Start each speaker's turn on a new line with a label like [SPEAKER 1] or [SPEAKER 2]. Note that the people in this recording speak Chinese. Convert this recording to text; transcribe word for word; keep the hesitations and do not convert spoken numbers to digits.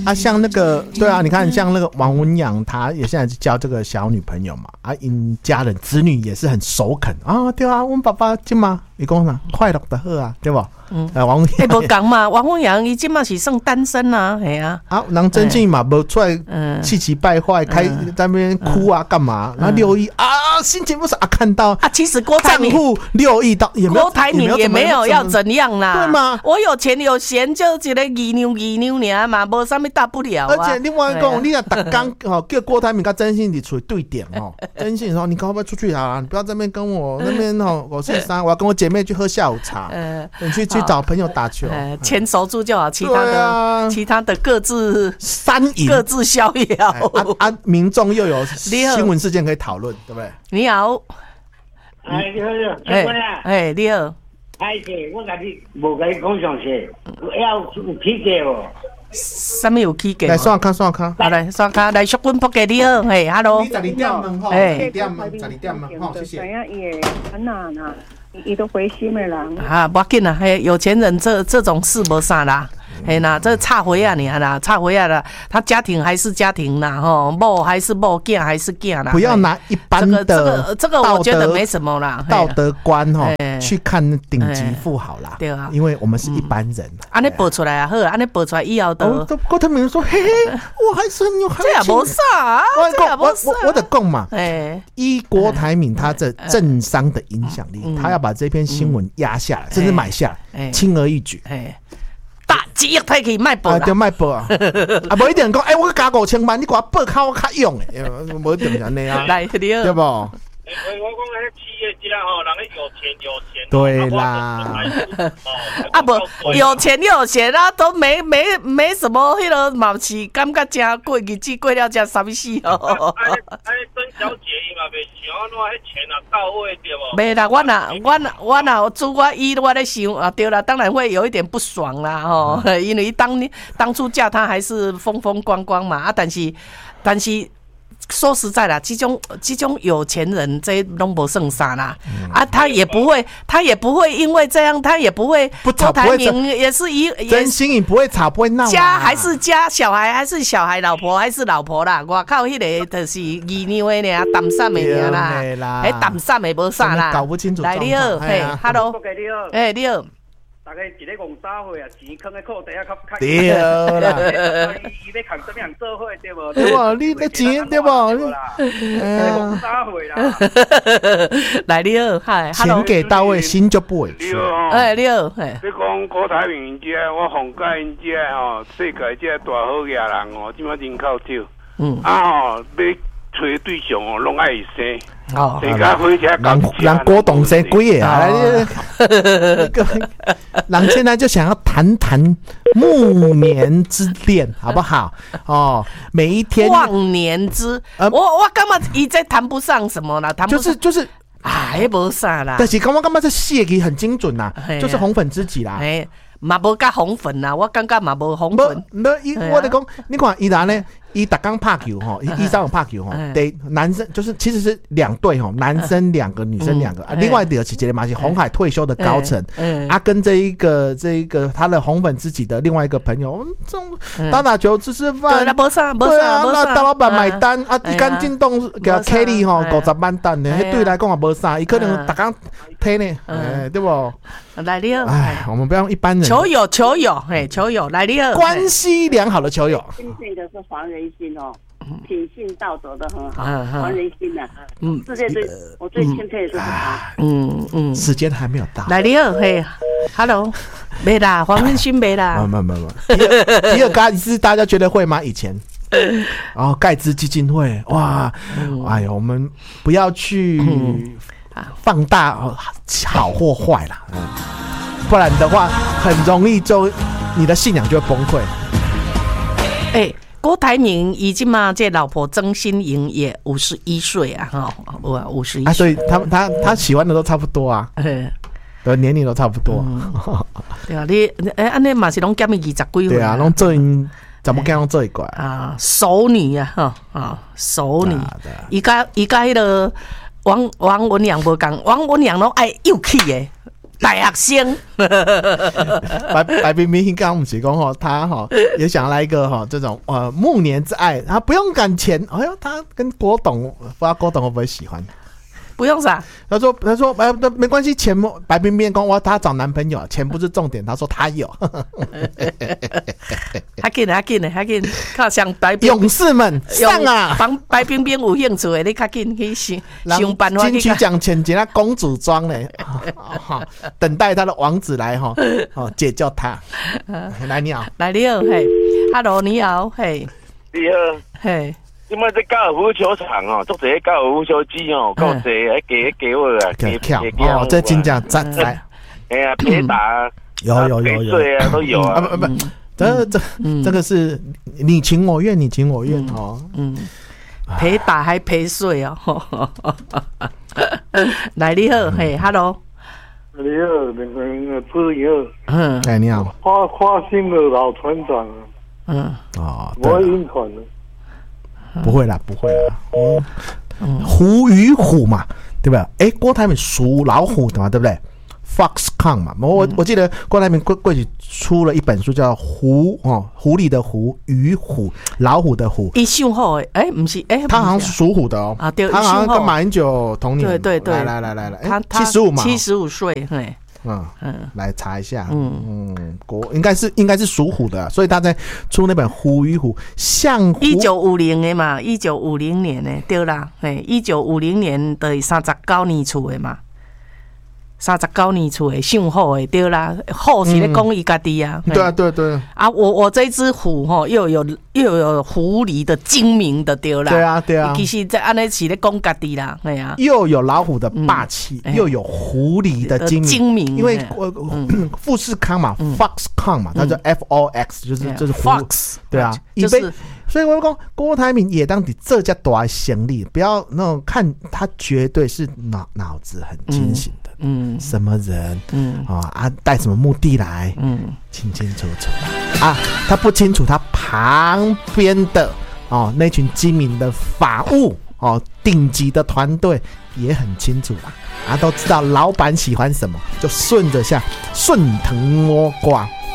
[SPEAKER 1] 啊，像那个对啊，你看像那个王文洋，他也现在交这个小女朋友嘛，啊，因家人子女也是很首肯啊，对啊，我们爸爸今嘛，你讲啥快乐的喝啊，对不？嗯，啊，王文洋，
[SPEAKER 2] 哎，无讲嘛，王文洋伊今嘛是算单身啊，系啊，
[SPEAKER 1] 啊，人真正嘛无出来气急败坏，开在那边哭啊，干嘛？然后六亿啊，心情不是啊，看到
[SPEAKER 2] 啊，其实郭台铭
[SPEAKER 1] 六亿到也没有，
[SPEAKER 2] 郭台铭也没有要怎样啦，
[SPEAKER 1] 对吗？
[SPEAKER 2] 我有钱有闲，就一个二娘二娘尔嘛，无啥物大不了啊。
[SPEAKER 1] 而且另外讲，你若逐工哦叫郭台铭跟曾信你处对点哦，曾信说你赶快出去啊，你不要在那边跟我那边哦，我是啥，我要跟我姐妹去喝下午茶，你去去找朋友打球，
[SPEAKER 2] 钱守住就好，其他的其他的各自
[SPEAKER 1] 三赢，
[SPEAKER 2] 各自逍遥。
[SPEAKER 1] 啊啊，民众又有新闻事件可以讨论，对不对？
[SPEAKER 2] 你好，
[SPEAKER 3] 哎，你好，
[SPEAKER 2] 哎哎，你好。
[SPEAKER 3] 哎姐，我甲你无甲你讲详细，要有起价无？
[SPEAKER 2] 什么有起价？
[SPEAKER 1] 来刷卡刷卡，
[SPEAKER 2] 好来刷卡来淑君扑给你好，嘿 ，hello。
[SPEAKER 1] 你十二点问吼，十二点问，十二点问吼，谢谢。
[SPEAKER 4] 怎样也很难呐，伊都灰心的人。
[SPEAKER 2] 啊，不要紧啦，嘿，有钱人这这种事没啥啦。哎呐，这差回啊你啦，差回啊啦，他家庭还是家庭啦，吼，某还是某，囝还是囝啦。
[SPEAKER 1] 不要拿一般的
[SPEAKER 2] 这个这个我觉得没什么啦，
[SPEAKER 1] 道德观吼去看顶级富豪啦，
[SPEAKER 2] 对啊，
[SPEAKER 1] 因为我们是一般人。
[SPEAKER 2] 安尼报出来啊，好，安尼报出来以后都。
[SPEAKER 1] 郭台铭说：“嘿嘿，我还是很有行情。”
[SPEAKER 2] 这也无啥，这也无啥。
[SPEAKER 1] 我我的讲嘛，哎，依郭台铭他这政商的影响力，他要把这篇新闻压下来，甚至买下来，轻而易举。哎。
[SPEAKER 2] 大几亿他可以卖报
[SPEAKER 1] 啊，对，卖报啊，啊，无一定讲，哎、欸，我加五千万，你给我报靠我较用诶，无一定安尼啊，
[SPEAKER 2] 来，对
[SPEAKER 1] 不？
[SPEAKER 3] 我我讲那企业家吼，人有钱有钱，
[SPEAKER 1] 对啦，
[SPEAKER 2] 啊不，有钱有闲啊，都没没没什么，迄个嘛是感觉真过日子过了真啥物事哦。
[SPEAKER 3] 哎哎，曾小姐伊嘛袂想安怎，迄钱啊到位对无？
[SPEAKER 2] 袂啦，我呐我呐我呐，自我依我咧想啊，对啦，当然会有一点不爽啦吼，因为当当初嫁他还是风风光光嘛啊，但是但是。说实在啦，这种这种有钱人，这拢无算啥啦、嗯、啊，他也不会，他也不会因为这样，他也不会不吵，郭台铭也是一
[SPEAKER 1] 真心也不会吵，不会闹、啊。
[SPEAKER 2] 家还是家，小孩还是小孩，老婆还是老婆啦。外口迄个就是二娘的尔，淡散的尔啦，哎，淡散的无啥啦。
[SPEAKER 1] 搞不清楚。
[SPEAKER 2] 来你好，嘿 ，hello， 哎，你好。
[SPEAKER 3] 大概一个戆xã會啊，錢囥喺褲底啊，較較。
[SPEAKER 1] 對啦，
[SPEAKER 3] 伊要扛什麼樣社會對無？
[SPEAKER 1] 對無？你你錢對無？
[SPEAKER 3] 戆xã會啦。
[SPEAKER 2] 來你好，嗨，
[SPEAKER 1] 錢給到位，心就不委屈。
[SPEAKER 2] 哎，你好，
[SPEAKER 3] 哎。你講郭台銘這，我奉介因這吼，世界這大好野人哦，即馬人口少，嗯，啊吼，要找對象哦，攏愛生。哦，人
[SPEAKER 1] 人郭董生幾個啊？人現在就想要談談暮年之戀，好不好？哦，每一天
[SPEAKER 2] 忘年之，呃、我我幹嘛一直談不上什麼啦？談不上
[SPEAKER 1] 就是就是，
[SPEAKER 2] 哎，無啥啦。
[SPEAKER 1] 但是剛剛幹嘛這寫嘅很精準啦，就是紅粉知己啦。
[SPEAKER 2] 哎，嘛無加紅粉啦，我感覺嘛無紅粉。
[SPEAKER 1] 沒，我哋講，你看伊拉呢？伊打剛拍球哈，伊伊上有拍球哈，得男生就是其實是兩隊哈，男生兩個，女生兩個啊。另外一個是傑馬是紅海退休的高層，啊，跟這一個這一個他的紅粉知己的另外一個朋友，這打打球吃吃飯，
[SPEAKER 2] 對啊，沒啥，
[SPEAKER 1] 對啊，那大老闆買單啊，一間進洞給 Kelly 哈五十萬單呢，對來講也沒啥，伊可能打剛推呢，哎，對不？
[SPEAKER 2] 來你好，
[SPEAKER 1] 哎，我們不要用一般人，
[SPEAKER 2] 球友球友，哎，球友來你好，
[SPEAKER 1] 關係良好的球友，
[SPEAKER 4] 欽佩的是黃仁勳哦，品性道德的很好，黃仁勳啊，嗯，世界最我最欽佩的就是他，
[SPEAKER 1] 嗯嗯，時間還沒有到，
[SPEAKER 2] 來你好，嘿 ，Hello， 沒啦，黃仁勳沒啦，
[SPEAKER 1] 沒沒沒，比爾蓋茨大家覺得會嗎？以前，然後蓋茨基金會，哇，哎呦，我們不要去放大好或壞啦，不然的話很容易就你的信仰就會崩潰。
[SPEAKER 2] 哎，郭台銘已經嘛，這老婆曾心穎也五十一歲啊，哈，我五十一歲，
[SPEAKER 1] 所以他他他喜歡的都差不多啊，的年齡都差不多。
[SPEAKER 2] 對啊，你哎，安尼嘛是攏減伊二十幾歲。
[SPEAKER 1] 對啊，攏做因怎麼講做一塊
[SPEAKER 2] 啊？熟女啊，哈啊，熟女。伊家伊家迄個王王文洋無講，王文洋攏愛幼氣誒。 大学生。
[SPEAKER 1] 白白冰冰刚刚不是讲吼，他哈也想来一个哈这种呃暮年之爱，他不用赶钱。哎呦，他跟郭董，不知道郭董会不会喜欢？
[SPEAKER 2] 不用啥？
[SPEAKER 1] 他说他说哎，没关系，钱白冰冰讲我他找男朋友，钱不是重点。他说他有。
[SPEAKER 2] 还紧还紧还紧，靠向白冰
[SPEAKER 1] 勇士们上啊！
[SPEAKER 2] 帮白冰冰有兴趣的，你较紧去想想办法。
[SPEAKER 1] 金曲奖前几那公主装嘞，等待他的王子来哈，哦解救他。来你好，
[SPEAKER 2] 来你好，嘿 ，Hello 你好，嘿，
[SPEAKER 3] 你好，
[SPEAKER 2] 嘿。
[SPEAKER 3] 今麦在高尔夫球场哦，做这高尔夫球机哦，够多，还给给我啊，给
[SPEAKER 1] 跳哦，这真正赞赞。
[SPEAKER 3] 哎呀，别打，
[SPEAKER 1] 有有有有，
[SPEAKER 3] 对啊，都有啊。
[SPEAKER 1] 不不，这这这个是你情我愿，你情我愿哦。嗯，
[SPEAKER 2] 陪打还陪睡哦。来你好，嘿 ，Hello。
[SPEAKER 5] 你好，那个朋友。
[SPEAKER 1] 嗯，哎你好。
[SPEAKER 5] 花花心的老团长。
[SPEAKER 2] 嗯，
[SPEAKER 1] 哦，
[SPEAKER 5] 我晕船了。
[SPEAKER 1] 不会啦，不会啦。嗯，虎与虎嘛，对不对？哎，郭台铭属老虎的嘛，对不对 ？Foxconn 嘛，我我记得郭台铭过过去出了一本书，叫《狐哦狐狸的狐与虎老虎的虎》。
[SPEAKER 2] 一秀后哎，不是哎，
[SPEAKER 1] 他好像属虎的哦。啊，对，他好像跟马英九同年。
[SPEAKER 2] 对对对，
[SPEAKER 1] 来来来来来，
[SPEAKER 2] 他
[SPEAKER 1] 七十五嘛，
[SPEAKER 2] 七十五岁，嘿。
[SPEAKER 1] 嗯嗯，来查一下，嗯嗯，国应该是应该是属虎的，所以他在出那本《虎与虎》，像
[SPEAKER 2] 一九五零的嘛，一九五零年的对啦，嘿，一九五零年的三十九年出的嘛，三十九年出的上虎的对啦，虎是咧讲伊家己啊，
[SPEAKER 1] 对啊对对
[SPEAKER 2] 啊，我我这只虎吼又有又有狐狸的精明的对啦，
[SPEAKER 1] 对啊对啊，
[SPEAKER 2] 其实在安尼是咧讲家己啦，哎呀，
[SPEAKER 1] 又有老虎的霸气，又有狐狸的精明，
[SPEAKER 2] 精明，
[SPEAKER 1] 因为富士康嘛 ，Foxconn 嘛，它叫 F O X， 就是就是
[SPEAKER 2] Fox，
[SPEAKER 1] 对啊，就是。所以我讲郭台铭也当底这家大行李，不要那种看他绝对是脑脑子很清醒的，嗯，什么人，嗯啊带什么目的来，嗯，清清楚楚啊，他不清楚他旁边的哦那群精明的法务哦顶级的团队也很清楚啦，啊都知道老板喜欢什么，就顺着下顺藤摸瓜。